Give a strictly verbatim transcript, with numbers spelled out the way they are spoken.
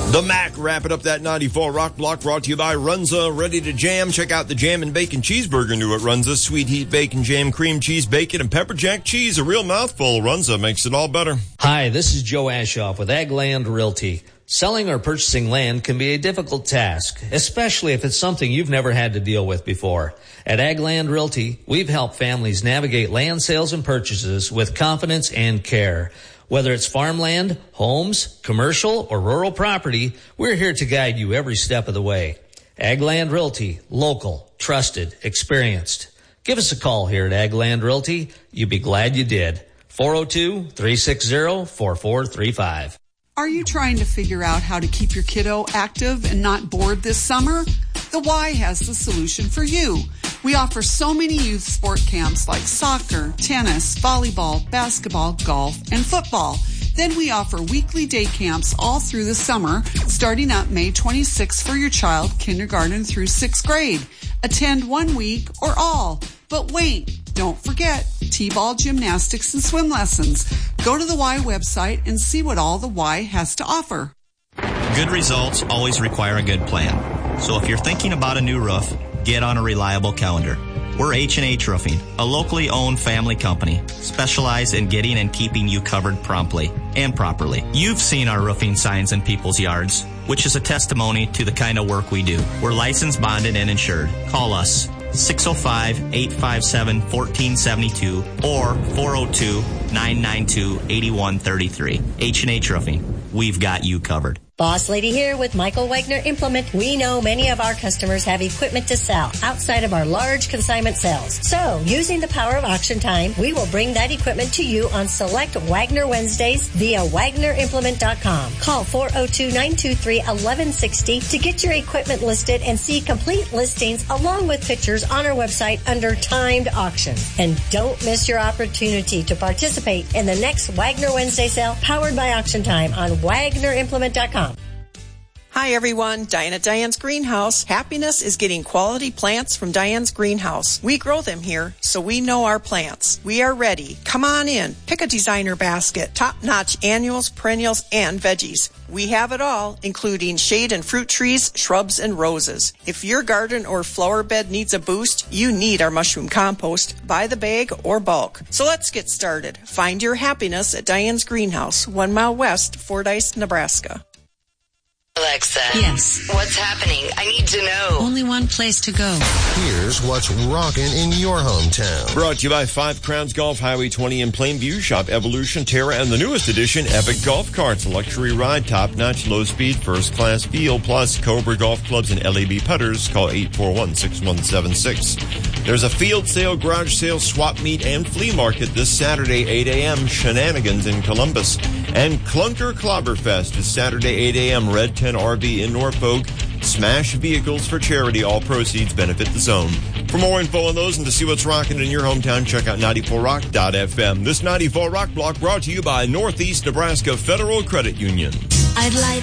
The Mac wrapping up that ninety-four Rock Block, brought to you by Runza. Ready to jam? Check out the Jam and Bacon Cheeseburger new at Runza. Sweet heat bacon, jam, cream cheese, bacon, and pepper jack cheese. A real mouthful. Runza makes it all better. Hi, this is Joe Ashoff with Ag Land Realty. Selling or purchasing land can be a difficult task, especially if it's something you've never had to deal with before. At Ag Land Realty, we've helped families navigate land sales and purchases with confidence and care. Whether it's farmland, homes, commercial, or rural property, we're here to guide you every step of the way. Ag Land Realty, local, trusted, experienced. Give us a call here at Ag Land Realty. You'd be glad you did. four oh two, three six zero, four four three five. Are you trying to figure out how to keep your kiddo active and not bored this summer? The Y has the solution for you. We offer so many youth sport camps like soccer, tennis, volleyball, basketball, golf, and football. Then we offer weekly day camps all through the summer, starting up May twenty-sixth for your child, kindergarten through sixth grade. Attend one week or all. But wait, don't forget T-ball, gymnastics, and swim lessons. Go to the Y website and see what all the Y has to offer. Good results always require a good plan. So if you're thinking about a new roof, get on a reliable calendar. We're H and H Roofing, a locally owned family company, specialized in getting and keeping you covered promptly and properly. You've seen our roofing signs in people's yards, which is a testimony to the kind of work we do. We're licensed, bonded, and insured. Call us six oh five, eight five seven, one four seven two or four oh two, nine nine two, eight one three three. H and H Roofing. We've got you covered. Boss Lady here with Michael Wagner Implement. We know many of our customers have equipment to sell outside of our large consignment sales. So, using the power of Auction Time, we will bring that equipment to you on select Wagner Wednesdays via Wagner Implement dot com. Call four oh two, nine two three, one one six oh to get your equipment listed and see complete listings along with pictures on our website under Timed Auction. And don't miss your opportunity to participate in the next Wagner Wednesday sale powered by Auction Time on Wagner Implement dot com. Hi everyone, Diane at Diane's Greenhouse. Happiness is getting quality plants from Diane's Greenhouse. We grow them here, so we know our plants. We are ready. Come on in. Pick a designer basket, top-notch annuals, perennials, and veggies. We have it all, including shade and fruit trees, shrubs, and roses. If your garden or flower bed needs a boost, you need our mushroom compost by the bag or bulk. So let's get started. Find your happiness at Diane's Greenhouse, one mile west, Fordyce, Nebraska. Alexa. Yes. What's happening? I need to know. Only one place to go. Here's what's rocking in your hometown. Brought to you by Five Crowns Golf, Highway twenty in Plainview. Shop Evolution, Terra, and the newest edition, Epic Golf Carts. Luxury ride, top-notch, low-speed, first-class feel, plus Cobra Golf Clubs and L A B putters. Call eight four one, six one seven six. There's a field sale, garage sale, swap meet, and flea market this Saturday, eight a.m. Shenanigans in Columbus. And Clunker Clobberfest is Saturday, eight a.m. Red ten R V in Norfolk. Smash vehicles for charity. All proceeds benefit the zone. For more info on those and to see what's rocking in your hometown, check out ninety-four rock dot f m. This ninety-four Rock Block brought to you by Northeast Nebraska Federal Credit Union. I'd like